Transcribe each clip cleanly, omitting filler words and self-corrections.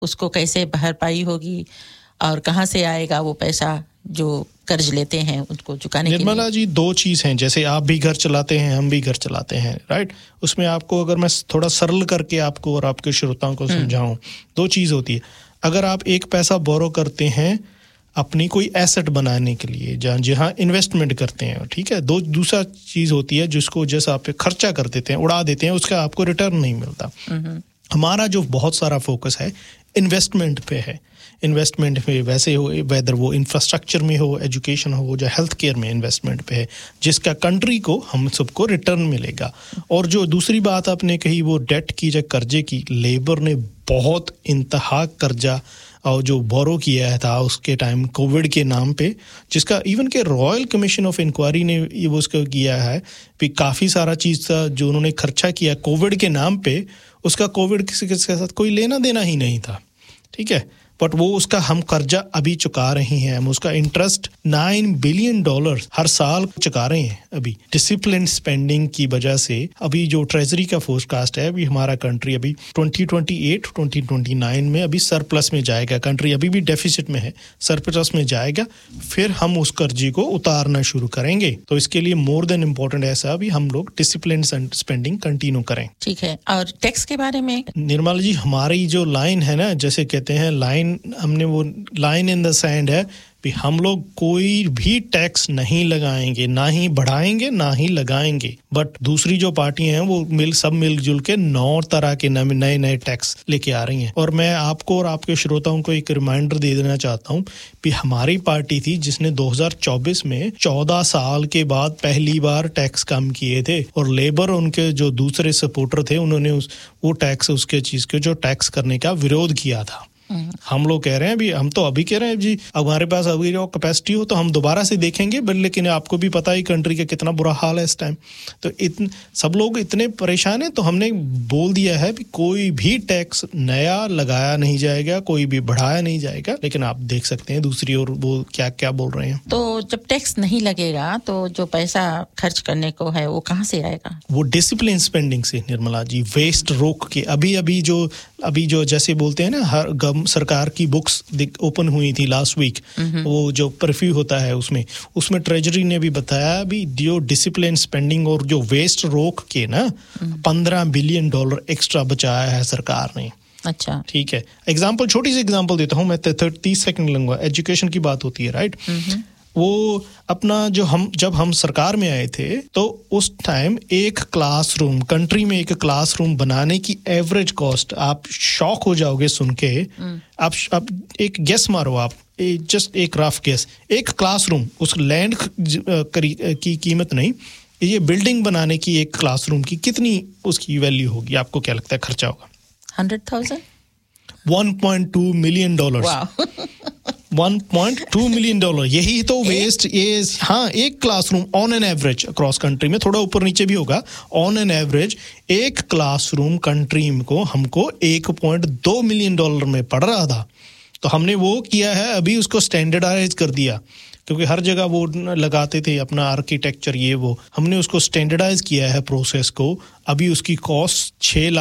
उसको कैसे भरपाई होगी और कहाँ से आएगा वो पैसा जो कर्ज लेते हैं उनको चुकाने के लिए? निर्मला जी, दो चीज़ हैं, जैसे आप भी घर चलाते हैं, हम भी घर चलाते हैं, राइट? उसमें आपको अगर मैं थोड़ा सरल करके आपको और आपके श्रोताओं को समझाऊं, दो चीज़ होती है। अगर आप एक पैसा बोरो करते हैं अपनी कोई एसेट बनाने के लिए, जहाँ इन्वेस्टमेंट करते हैं, ठीक है, दूसरा चीज़ होती है जिसको जैसा आप पे खर्चा कर देते हैं, उड़ा देते हैं, उसका आपको रिटर्न नहीं मिलता। हमारा जो बहुत सारा फोकस है इन्वेस्टमेंट पे है। इन्वेस्टमेंट में वैसे हो, वेदर वो इंफ्रास्ट्रक्चर में हो, एजुकेशन हो, जो हेल्थ केयर में इन्वेस्टमेंट पे है, जिसका कंट्री को हम सबको रिटर्न मिलेगा। और जो दूसरी बात आपने कही वो डेट की, जो कर्जे की, लेबर ने बहुत इंतहा कर्जा और जो बोरो किया था उसके टाइम कोविड के नाम पे, जिसका इवन के रॉयल कमीशन ऑफ इंक्वायरी ने ये वो उसको किया है कि काफ़ी सारा चीज़ था जो उन्होंने खर्चा किया कोविड के नाम पे, उसका कोविड के साथ कोई लेना देना ही नहीं था, ठीक है। बट वो उसका हम कर्जा अभी चुका रहे हैं, हम उसका इंटरेस्ट $9 बिलियन हर साल चुका रहे हैं अभी। डिसिप्लिन स्पेंडिंग की वजह से अभी जो ट्रेजरी का फोरकास्ट है, अभी हमारा कंट्री अभी 2028-2029 में अभी सरप्लस में जाएगा। कंट्री अभी भी डेफिसिट में है, सरप्लस में जाएगा, फिर हम उस कर्जे को उतारना शुरू करेंगे। तो इसके लिए मोर देन इम्पोर्टेंट ऐसा अभी हम लोग डिसिप्लिन स्पेंडिंग कंटिन्यू करें। ठीक है। और टैक्स के बारे में निर्मला जी, हमारी जो लाइन है ना, जैसे कहते हैं लाइन, हमने वो लाइन इन द सैंड है कि हम लोग कोई भी टैक्स नहीं लगाएंगे, ना ही बढ़ाएंगे ना ही लगाएंगे। बट दूसरी जो पार्टियां हैं वो मिलजुल के 9 तरह के नए नए टैक्स लेके आ रही हैं। और मैं आपको और आपके श्रोताओं को एक रिमाइंडर दे देना चाहता हूं कि हमारी पार्टी थी जिसने 2024 में 14 साल के बाद पहली बार टैक्स कम किए थे, और लेबर उनके जो दूसरे सपोर्टर थे उन्होंने वो टैक्स, उसके चीज के जो टैक्स करने का विरोध किया था। हम लोग कह रहे हैं, हम तो अभी कह रहे हैं जी, हमारे पास अभी जो कैपेसिटी हो तो हम दोबारा से देखेंगे, बट लेकिन आपको भी पता है कंट्री का कितना बुरा हाल है इस टाइम। तो सब लोग इतने परेशान हैं, तो हमने बोल दिया है कि कोई भी टैक्स नया लगाया नहीं जाएगा, कोई भी बढ़ाया नहीं जाएगा। लेकिन आप देख सकते हैं दूसरी ओर वो क्या क्या बोल रहे हैं। तो जब टैक्स नहीं लगेगा तो जो पैसा खर्च करने को है वो कहाँ से आएगा? वो डिसिप्लिन स्पेंडिंग से निर्मला जी, वेस्ट रोक के। अभी जो जैसे बोलते हैं ना, सरकार की बुक्स ओपन हुई थी लास्ट वीक, वो जो परफ्यू होता है उसमें ट्रेजरी ने भी बताया भी जो डिसिप्लिन स्पेंडिंग और जो वेस्ट रोक के ना $15 बिलियन एक्स्ट्रा बचाया है सरकार ने। अच्छा, ठीक है। छोटी सी एग्जांपल देता हूँ मैं, 30 सेकंड लूंगा। एजुकेशन की बात होती है, राइट? वो अपना जब हम सरकार में आए थे तो उस टाइम एक क्लासरूम, कंट्री में एक क्लासरूम बनाने की एवरेज कॉस्ट, आप शॉक हो जाओगे सुन के। आप एक गेस मारो, आप जस्ट एक रफ गेस, एक क्लासरूम, उस लैंड की कीमत नहीं, ये बिल्डिंग बनाने की एक क्लासरूम की कितनी उसकी वैल्यू होगी? आपको क्या लगता है खर्चा होगा? 100,000? $1.2 मिलियन। 1.2 मिलियन डॉलर, यही तो वेस्ट इज। हाँ, एक classroom on an average across country में, थोड़ा ऊपर नीचे भी होगा, ऑन एन एवरेज एक क्लासरूम कंट्री को हमको $1.2 मिलियन में पड़ रहा था। तो हमने वो किया है, अभी उसको स्टैंडर्डाइज कर दिया, क्योंकि हर जगह वो लगाते थे अपना आर्किटेक्चर ये वो, हमने उसको स्टैंडर्डाइज किया है प्रोसेस को। अभी उसकी कॉस्ट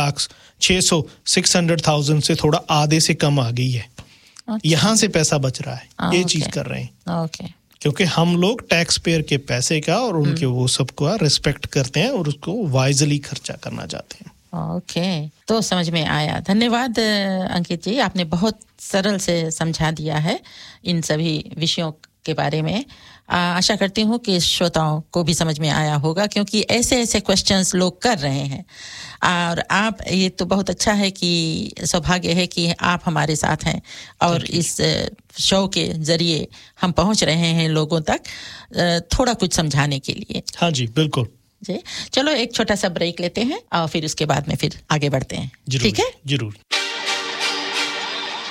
600,000 से थोड़ा आधे से कम आ गई है। यहाँ से पैसा बच रहा है, ये चीज कर रहे हैं। क्योंकि हम लोग टैक्स पेयर के पैसे का और उनके वो सबको रिस्पेक्ट करते हैं और उसको वाइजली खर्चा करना चाहते हैं। ओके, तो समझ में आया। धन्यवाद अंकित जी, आपने बहुत सरल से समझा दिया है इन सभी विषयों के बारे में। आशा करती हूँ कि श्रोताओं को भी समझ में आया होगा, क्योंकि ऐसे क्वेश्चंस लोग कर रहे हैं। और आप, ये तो बहुत अच्छा है कि सौभाग्य है कि आप हमारे साथ हैं और इस शो के जरिए हम पहुंच रहे हैं लोगों तक थोड़ा कुछ समझाने के लिए। हाँ जी, बिल्कुल जी। चलो एक छोटा सा ब्रेक लेते हैं और फिर उसके बाद में फिर आगे बढ़ते हैं। ठीक है, जरूर।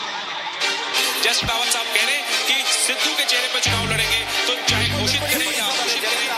जस्ट रावत साहब कह रहे हैं कि सिद्धू के चेहरे पर चुनाव लड़ेंगे, तो चाहे घोषित करें या